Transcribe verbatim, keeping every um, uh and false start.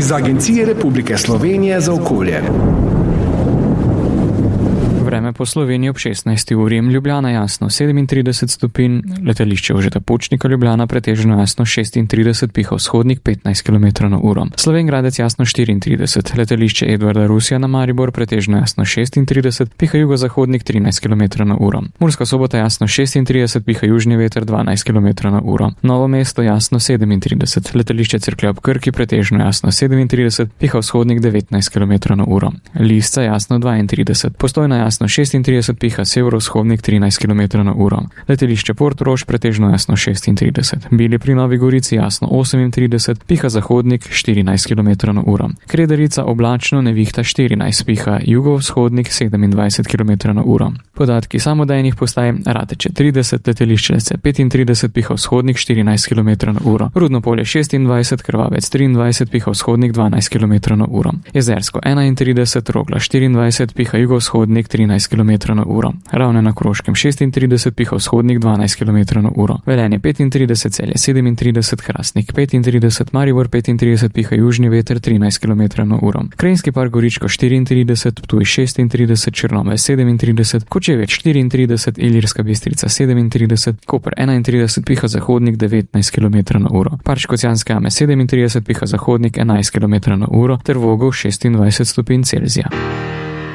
iz Agencije Republike Slovenije za okolje. Vreme po Sloveniji ob šestnajsti uri, Ljubljana jasno sedemintrideset stopinj, letališče Jožeta Pučnika Ljubljana pretežno jasno šestintrideset, piha vzhodnik petnajst kilometrov na uro. Slovenj Gradec jasno štiriintrideset, letališče Edvarda Rusija na Maribor pretežno jasno šestintrideset, piha jugozahodnik trinajst kilometrov na uro. Murska Sobota jasno šestintrideset, piha južni veter dvanajst kilometrov na uro. Novo mesto jasno sedemintrideset, letališče Cerklje ob Krki pretežno jasno sedemintrideset, piha vzhodnik devetnajst kilometrov na uro. Lisca jasno dvaintrideset, Postojna jasno šestintrideset, piha severovzhodnik trinajst kilometrov na uro. Letališče Portorož pretežno jasno šestintrideset, Bili pri Novi Gorici jasno osemintrideset, piha zahodnik štirinajst kilometrov na uro. Kredarica oblačno, nevihta štirinajst, piha jugovzhodnik sedemindvajset kilometrov na uro. Podatki samodejnih postaj: Rateče trideset, letališče Lece petintrideset, piha vzhodnik štirinajst kilometrov na uro. Rudno Polje šestindvajset, Krvavec triindvajset, piha vzhodnik dvanajst kilometrov na uro. Jezersko enaintrideset, Rogla štiriindvajset, piha jugovzhodnik trinajst kilometrov na uro. Ravne na Koroškem šestintrideset, piha vzhodnik dvanajst kilometrov na uro. Velenje petintrideset, Celje sedemintrideset, Hrastnik petintrideset, Maribor petintrideset, piha južni veter trinajst kilometrov na uro. Krajinski park Goričko štiriintrideset, Ptuj šestintrideset, Črnomelj sedemintrideset, Kočevje štiriintrideset, Ilirska Bistrica sedemintrideset, Koper enaintrideset, piha zahodnik devetnajst kilometrov na uro. Park Škocjanske jame sedemintrideset, piha zahodnik enajst kilometrov na uro ter Vogel šestindvajset stopinj Celzija.